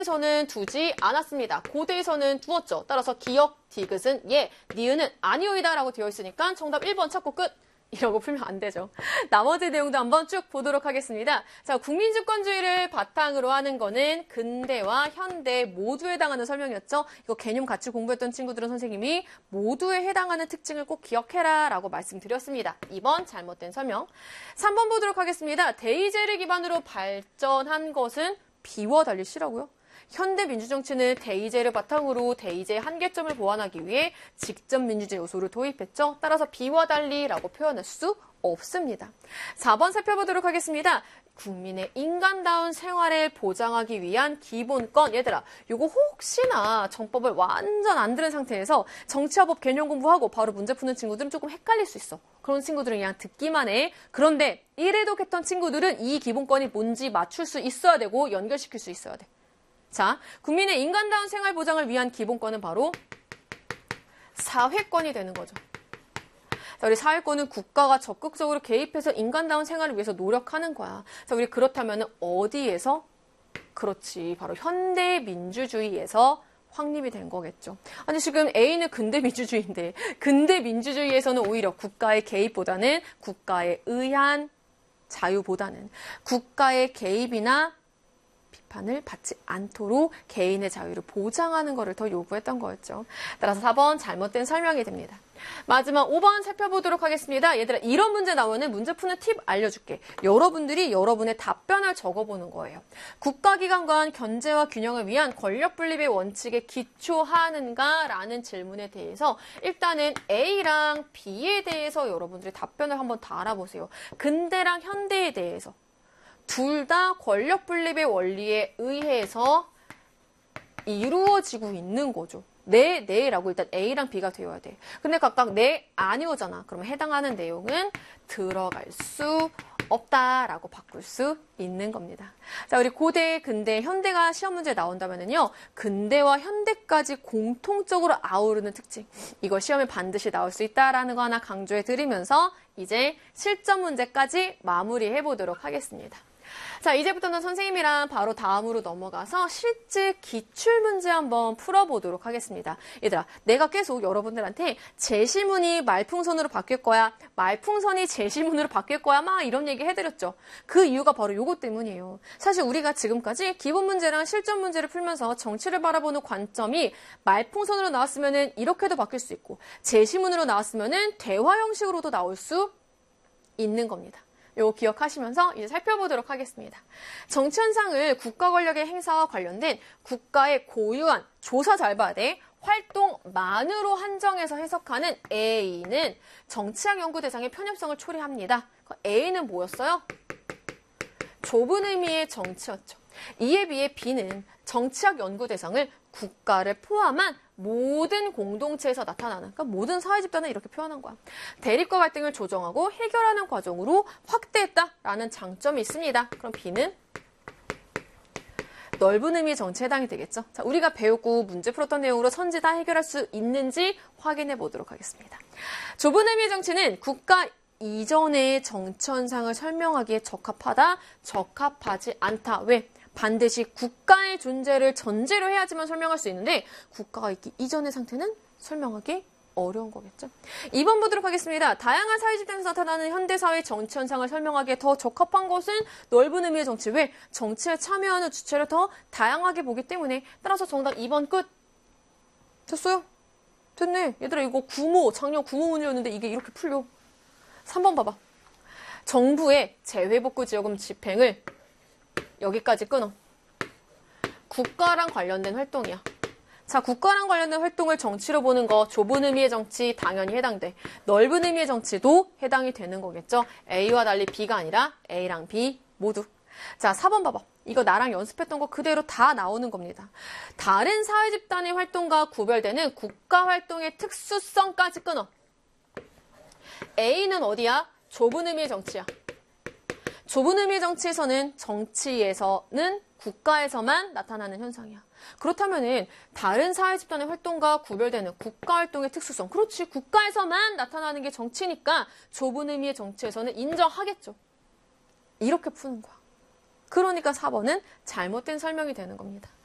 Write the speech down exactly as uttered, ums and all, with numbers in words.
에서는 두지 않았습니다. 고대에서는 두었죠. 따라서 기역, 디귿은 예, 니은은 아니오이다 라고 되어 있으니까 정답 일 번 찾고 끝. 이러고 풀면 안 되죠. 나머지 내용도 한번 쭉 보도록 하겠습니다. 자, 국민주권주의를 바탕으로 하는 거는 근대와 현대 모두에 해당하는 설명이었죠. 이거 개념 같이 공부했던 친구들은 선생님이 모두에 해당하는 특징을 꼭 기억해라 라고 말씀드렸습니다. 이 번 잘못된 설명. 삼 번 보도록 하겠습니다. 대의제를 기반으로 발전한 것은 비와 달리 시라고요? 현대 민주정치는 대의제를 바탕으로 대의제의 한계점을 보완하기 위해 직접 민주제 요소를 도입했죠. 따라서 비와 달리라고 표현할 수 없습니다. 사 번 살펴보도록 하겠습니다. 국민의 인간다운 생활을 보장하기 위한 기본권. 얘들아, 요거 혹시나 정법을 완전 안 들은 상태에서 정치화법 개념 공부하고 바로 문제 푸는 친구들은 조금 헷갈릴 수 있어. 그런 친구들은 그냥 듣기만 해. 그런데 이래독했던 친구들은 이 기본권이 뭔지 맞출 수 있어야 되고 연결시킬 수 있어야 돼. 자, 국민의 인간다운 생활 보장을 위한 기본권은 바로 사회권이 되는 거죠. 자, 우리 사회권은 국가가 적극적으로 개입해서 인간다운 생활을 위해서 노력하는 거야. 자, 우리 그렇다면 어디에서? 그렇지, 바로 현대 민주주의에서 확립이 된 거겠죠. 아니, 지금 A는 근대 민주주의인데 근대 민주주의에서는 오히려 국가의 개입보다는 국가에 의한 자유보다는 국가의 개입이나 비판을 받지 않도록 개인의 자유를 보장하는 것을 더 요구했던 거였죠. 따라서 사 번 잘못된 설명이 됩니다. 마지막 오 번 살펴보도록 하겠습니다. 얘들아, 이런 문제 나오는 문제 푸는 팁 알려줄게. 여러분들이 여러분의 답변을 적어보는 거예요. 국가기관 간 견제와 균형을 위한 권력분립의 원칙에 기초하는가? 라는 질문에 대해서 일단은 A랑 B에 대해서 여러분들이 답변을 한번 다 알아보세요. 근대랑 현대에 대해서. 둘 다 권력 분립의 원리에 의해서 이루어지고 있는 거죠. 네, 네라고 일단 A랑 B가 되어야 돼. 근데 각각 네, 아니오잖아. 그러면 해당하는 내용은 들어갈 수 없다라고 바꿀 수 있는 겁니다. 자, 우리 고대, 근대, 현대가 시험 문제에 나온다면요. 근대와 현대까지 공통적으로 아우르는 특징. 이거 시험에 반드시 나올 수 있다라는 거 하나 강조해 드리면서 이제 실전 문제까지 마무리해 보도록 하겠습니다. 자, 이제부터는 선생님이랑 바로 다음으로 넘어가서 실제 기출문제 한번 풀어보도록 하겠습니다. 얘들아, 내가 계속 여러분들한테 제시문이 말풍선으로 바뀔 거야, 말풍선이 제시문으로 바뀔 거야, 막 이런 얘기 해드렸죠. 그 이유가 바로 요것 때문이에요. 사실 우리가 지금까지 기본 문제랑 실전 문제를 풀면서 정치를 바라보는 관점이 말풍선으로 나왔으면 이렇게도 바뀔 수 있고 제시문으로 나왔으면 대화 형식으로도 나올 수 있는 겁니다. 요거 기억하시면서 이제 살펴보도록 하겠습니다. 정치 현상을 국가 권력의 행사와 관련된 국가의 고유한, 조사 잘 봐야 돼, 활동만으로 한정해서 해석하는 A는 정치학 연구 대상의 편협성을 초래합니다. A는 뭐였어요? 좁은 의미의 정치였죠. 이에 비해 B는 정치학 연구 대상을 국가를 포함한 모든 공동체에서 나타나는, 그러니까 모든 사회 집단을 이렇게 표현한 거야. 대립과 갈등을 조정하고 해결하는 과정으로 확대했다라는 장점이 있습니다. 그럼 B는 넓은 의미의 정치에 해당이 되겠죠. 자, 우리가 배우고 문제 풀었던 내용으로 선지 다 해결할 수 있는지 확인해 보도록 하겠습니다. 좁은 의미의 정치는 국가 이전의 정치 현상을 설명하기에 적합하다, 적합하지 않다. 왜? 반드시 국가의 존재를 전제로 해야지만 설명할 수 있는데 국가가 있기 이전의 상태는 설명하기 어려운 거겠죠. 이 번 보도록 하겠습니다. 다양한 사회 집단에서 나타나는 현대사회 정치 현상을 설명하기에 더 적합한 것은 넓은 의미의 정치. 왜? 정치에 참여하는 주체를 더 다양하게 보기 때문에. 따라서 정답 이 번 끝. 됐어요? 됐네. 얘들아, 이거 구모, 작년 구모 문제였는데 이게 이렇게 풀려. 삼 번 봐봐. 정부의 재회복구 지원금 집행을 여기까지 끊어. 국가랑 관련된 활동이야. 자, 국가랑 관련된 활동을 정치로 보는 거, 좁은 의미의 정치 당연히 해당돼. 넓은 의미의 정치도 해당이 되는 거겠죠. A와 달리 B가 아니라 A랑 B 모두. 자, 사 번 봐봐. 이거 나랑 연습했던 거 그대로 다 나오는 겁니다. 다른 사회 집단의 활동과 구별되는 국가 활동의 특수성까지 끊어. A는 어디야? 좁은 의미의 정치야. 좁은 의미의 정치에서는 정치에서는 국가에서만 나타나는 현상이야. 그렇다면은 다른 사회 집단의 활동과 구별되는 국가 활동의 특수성. 그렇지. 국가에서만 나타나는 게 정치니까 좁은 의미의 정치에서는 인정하겠죠. 이렇게 푸는 거야. 그러니까 사 번은 잘못된 설명이 되는 겁니다.